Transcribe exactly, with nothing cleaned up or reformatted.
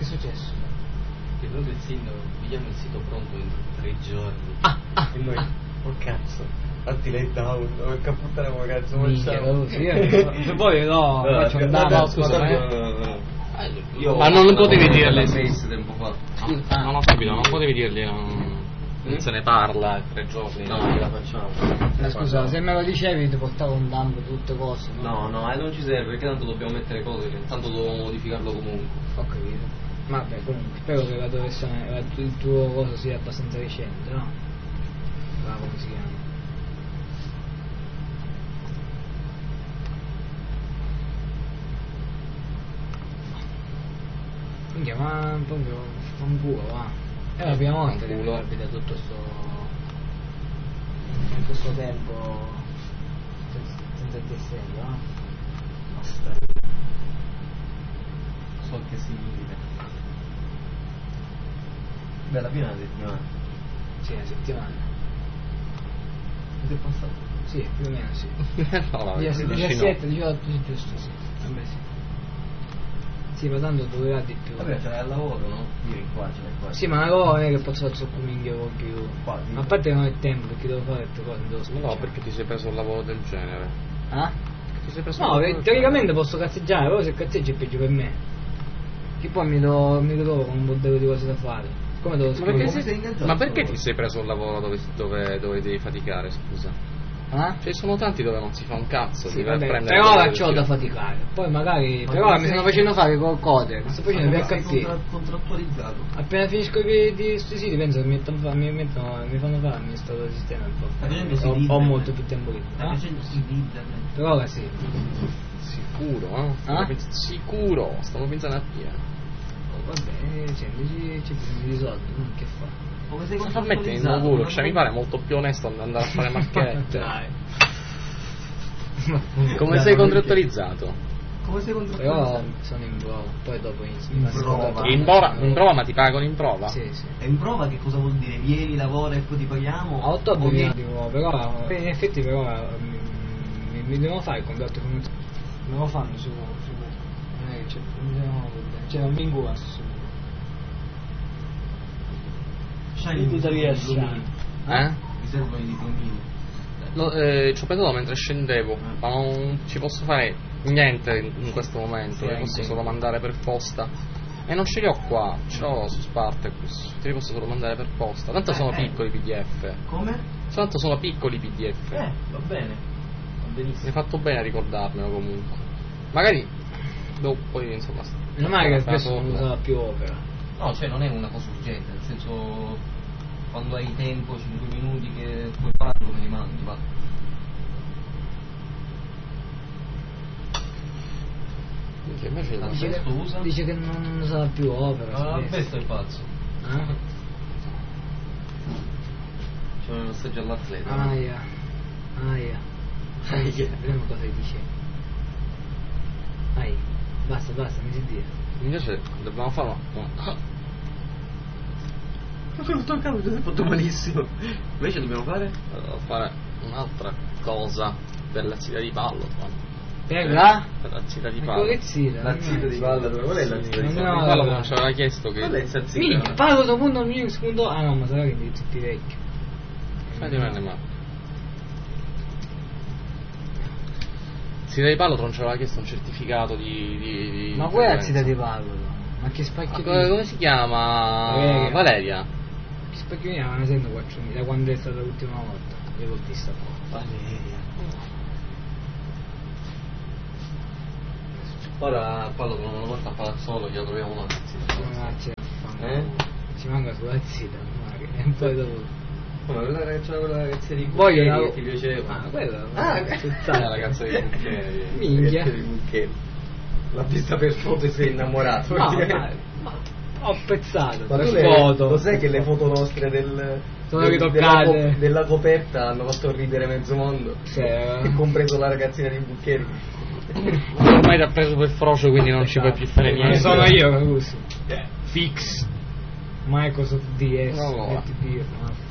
è successo? Che proprio il sindaco, vediamo il sito pronto in tre giorni. Ah, ah, E noi, ah. oh cazzo, fatti lei down, che puttana come cazzo Minchia, facciamo? sì, se poi no, No, faccio un no, danno, no, scusa, no, eh. no, no, no. Io Ma non potevi dirle Face tempo fa. Ah. Non ho capito, non potevi dirgli, non, non se ne parla tre giorni. No, che la facciamo. Eh, scusa, se me lo dicevi ti portavo un dump tutte cose, no? No, no, eh, non ci serve perché tanto dobbiamo mettere cose, che tanto dobbiamo modificarlo comunque. Ho capito. Vabbè, comunque, spero che la tua versione, la- il tuo coso sia abbastanza recente, no? Ah, come si chiama? Minchia, ma proprio fa un culo, va. È la prima volta che mi Fanculo. capita tutto sto tutto sto tempo senza, senza T S L, no? Basta. So che significa. Beh, la prima settimana. Sì, una settimana. Ed è passato. Sì, più o meno sì. No, no, diciassette, diciotto, sì, giusto, sì. Vabbè, sì. Sì, ma tanto durerà di più. Vabbè, ce l'hai al lavoro, no? Vieni qua, ce l'hai qua. Sì, ma la cosa non è che posso fare troppo minchia con più. Qua, Ma a parte che non ho tempo, perché devo fare altre cose, devo No, spingere. perché ti sei preso un lavoro del genere. Ah? Ti sei preso No, un lavoro perché del teoricamente posso cazzeggiare, però se cazzeggio è peggio per me. Che poi mi, do, mi ritrovo con un bordello di cose da fare. Come devo Ma scrivere? perché, Come sei sei- ingaggiato ma perché sto ti sei preso un lavoro dove, dove, dove devi faticare, scusa? Ah? Cioè, sono tanti dove non si fa un cazzo. Sì, devi vabbè, prendere per ora delle c'ho da decisioni. faticare. Poi magari. Ma Per ora come mi stanno sei- facendo fare col code, mi sto facendo Ma per sei H T. contra- contrattualizzato. Appena finisco i di sti siti penso che mi, mettono, fa- mi, mettono, mi fanno fare amministratore del sistema un po'. Stai facendo siti Ho, ho internet? molto più tempo libero. Stai Ah? facendo siti internet. Per ora sì. Sicuro, eh? Stavo Ah? pens- sicuro, stavo pensando a te. Oh, vabbè, c'è, c'è, c'è bisogno di soldi, non che fa. Come sei Ma fa mettere in contrattualizzato? culo, cioè mi pare molto più onesto andare a fare macchiette. Dai. Come sei contrattualizzato? Come sei Però contrattualizzato? sono in prova, poi dopo inizio. In prova? In prova, in prova, ma ti pagano in prova? Sì, sì. E in prova che cosa vuol dire? Vieni, lavora e poi ti paghiamo? A ottobre O mi vieni- arrivo, però in effetti però mi, mi, mi devono fare il contratto con me lo fanno su, su non è che c'è non devono problemi. Cioè non mi ingua su C'hai Io i tuttavia diplomini? Eh? Mi servono i diplomini. Lo, eh, ci ho pensato mentre scendevo, ma non ci posso fare niente in, in questo momento, Sì, li posso sì. solo mandare per posta. E non ce li ho qua, ce l'ho su Spartacus, te li posso solo mandare per posta. Tanto Eh, sono eh. piccoli P D F. Come? Tanto sono piccoli P D F. Eh, va bene. Va Mi benissimo. hai fatto bene a ricordarmelo comunque. Magari dopo poi insomma. meno male che appena spesso non torno. usava più opera. No, cioè non è una cosa urgente, nel senso quando hai tempo, cinque minuti che puoi farlo, me li mandi, va. Minchia, invece la- Dice che, questo usa? dice che non usava più opera. Ah, sì. questo è pazzo. Ah? c'è un messaggio all'atleta. Aia. Aia. Aia. Vediamo cosa dice. Ai. Basta, basta, mi si dire. Invece dobbiamo fare una... Non sto cavolo, hai fatto malissimo. Invece dobbiamo fare? Dobbiamo fare un'altra cosa per la zita di pallo. Per la? Per la zita di Ma pallo. che zita? La zita di palla, dove qual è la zita di No, palla? no, Pallo no. non ci aveva chiesto che... Qual è sta zita? Minchia, pago da punto al mio secondo. Ah no, ma sarà che mi tutti vecchio. Fai di me, ma... Zita di pallo non ci aveva chiesto un certificato di... di, di Ma qual è la frequenza. zita di Paolo? Ma che Ma spacchio come, come si chiama? Valeria. Valeria. Che spacchio mi ne sento quattromila da quando è stata l'ultima volta. Io l'ho vista qua. Valeria. Ora Paolo con una volta a Palazzolo gliela troviamo una zita. Ah, c'è fanno. Eh? Ci manca sulla zita, ma che e poi dopo. Come quella ragazza, quella ragazza di Voglio Buccheri la- che ti piaceva? Ah, quella. Ah, puttana. la ragazza di Buccheri. Minchia. Ragazza di Buccheri. L'ha vista per foto e si è innamorato. No, perché- ma, ma ho pezzato. Ma per tu le- foto. lo sai che le foto nostre del, Sono del- ritoccate. della, co- della coperta hanno fatto ridere mezzo mondo, Cioè, compreso la ragazzina di Buccheri. Ormai ti ha preso per frocio, quindi non ci puoi più fare non niente. sono io, Caruso. Fix. Microsoft D S. No, no. F D, no.